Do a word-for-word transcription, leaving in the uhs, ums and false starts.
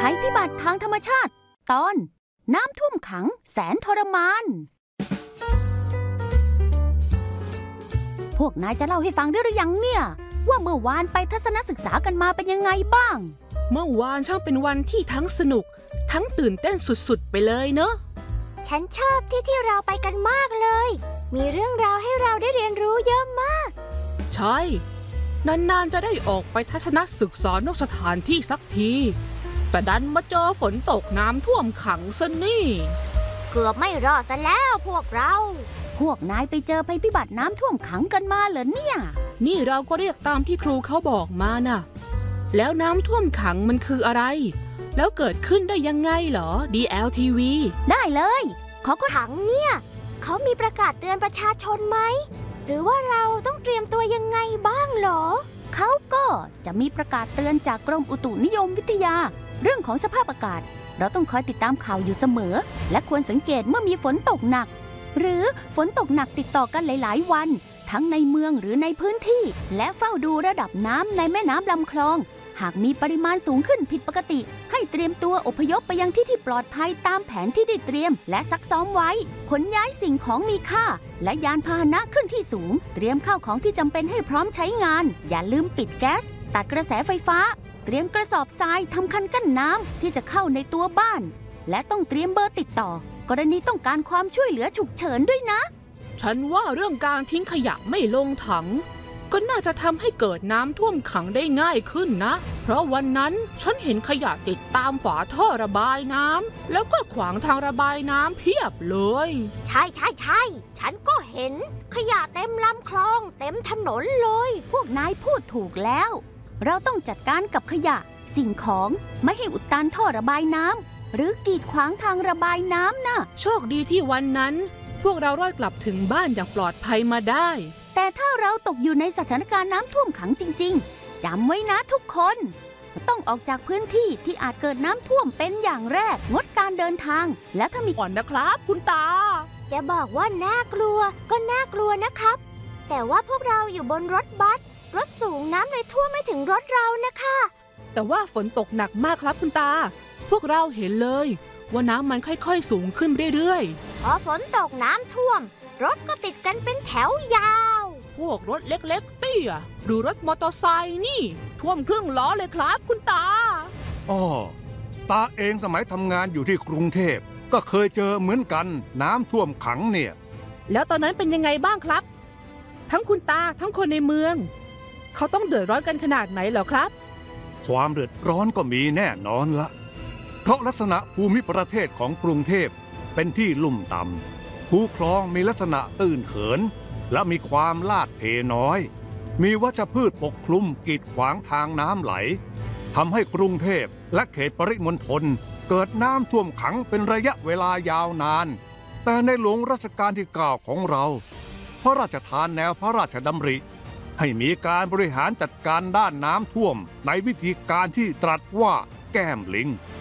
ภัยพิบัติทางธรรมชาติตอนน้ำท่วมขังแสนทรมานพวกนายจะเล่าให้ฟังได้หรือยังเนี่ยว่าเมื่อวานไปทัศนศึกษากันมาเป็นยังไงบ้างเมื่อวานช่างเป็นวันที่ทั้งสนุกทั้งตื่นเต้นสุดๆไปเลยเนอะฉันชอบที่ที่เราไปกันมากเลยมีเรื่องราวให้เราได้เรียนรู้เยอะมากใช่นานๆจะได้ออกไปทัศนศึกษานอกสถานที่สักทีแต่ดันมาเจอฝนตกน้ำท่วมขังซะนี่เกือบไม่รอดซะแล้วพวกเราพวกนายไปเจอภัยพิบัติน้ำท่วมขังกันมาเหรอเนี่ยนี่เราก็เรียกตามที่ครูเขาบอกมาน่ะแล้วน้ำท่วมขังมันคืออะไรแล้วเกิดขึ้นได้ยังไงเหรอ ดี แอล ที วีได้เลยเขาก็ขังเนี่ยเขามีประกาศเตือนประชาชนไหมหรือว่าเราต้องเตรียมตัวยังไงบ้างเหรอเขาก็จะมีประกาศเตือนจากกรมอุตุนิยมวิทยาเรื่องของสภาพอากาศเราต้องคอยติดตามข่าวอยู่เสมอและควรสังเกตเมื่อมีฝนตกหนักหรือฝนตกหนักติดต่อกันหลายๆวันทั้งในเมืองหรือในพื้นที่และเฝ้าดูระดับน้ำในแม่น้ำลำคลองหากมีปริมาณสูงขึ้นผิดปกติให้เตรียมตัวอพยพไปยังที่ที่ปลอดภัยตามแผนที่ได้เตรียมและซักซ้อมไว้ขนย้ายสิ่งของมีค่าและยานพาหนะขึ้นที่สูงเตรียมข้าวของที่จำเป็นให้พร้อมใช้งานอย่าลืมปิดแก๊สตัดกระแสไฟฟ้าเตรียมกระสอบทรายทำคันกั้นน้ำที่จะเข้าในตัวบ้านและต้องเตรียมเบอร์ติดต่อกรณีต้องการความช่วยเหลือฉุกเฉินด้วยนะฉันว่าเรื่องการทิ้งขยะไม่ลงถังก็น่าจะทำให้เกิดน้ำท่วมขังได้ง่ายขึ้นนะเพราะวันนั้นฉันเห็นขยะติดตามฝาท่อระบายน้ำแล้วก็ขวางทางระบายน้ำเพียบเลยใช่ใช่ใช่ฉันก็เห็นขยะเต็มลำคลองเต็มถนนเลยพวกนายพูดถูกแล้วเราต้องจัดการกับขยะสิ่งของไม่ให้อุดตันท่อระบายน้ำหรือกีดขวางทางระบายน้ำนะโชคดีที่วันนั้นพวกเรารอดกลับถึงบ้านอย่างปลอดภัยมาได้แต่ถ้าเราตกอยู่ในสถานการณ์น้ำท่วมขังจริงๆจำไว้นะทุกคนต้องออกจากพื้นที่ที่อาจเกิดน้ำท่วมเป็นอย่างแรกงดการเดินทางและถ้ามีก่อนนะครับคุณตาจะบอกว่าน่ากลัวก็น่ากลัวนะครับแต่ว่าพวกเราอยู่บนรถบัสรถสูงน้ำเลยท่วมไม่ถึงรถเรานะคะแต่ว่าฝนตกหนักมากครับคุณตาพวกเราเห็นเลยว่าน้ำมันค่อยๆสูงขึ้นเรื่อยๆพอฝนตกน้ำท่วมรถก็ติดกันเป็นแถวยาวพวกรถเล็กๆเตี้ยหรือรถมอเตอร์ไซค์นี่ท่วมครึ่งล้อเลยครับคุณตาอ๋อตาเองสมัยทำงานอยู่ที่กรุงเทพก็เคยเจอเหมือนกันน้ำท่วมขังเนี่ยแล้วตอนนั้นเป็นยังไงบ้างครับทั้งคุณตาทั้งคนในเมืองเขาต้องเดือดร้อนกันขนาดไหนเหรอครับความเดือดร้อนก็มีแน่นอนละเพราะลักษณะภูมิประเทศของกรุงเทพเป็นที่ลุ่มต่ำภูคลองมีลักษณะตื้นเขินและมีความลาดเทน้อยมีวัชพืชปกคลุมกีดขวางทางน้ำไหลทำให้กรุงเทพและเขตปริมณฑลเกิดน้ำท่วมขังเป็นระยะเวลายาวนานแต่ในหลวงรัชกาลที่เก้าของเราพระราชทานแนวพระราชดำริให้มีการบริหารจัดการด้านน้ำท่วมในวิธีการที่ตรัสว่าแก้มลิง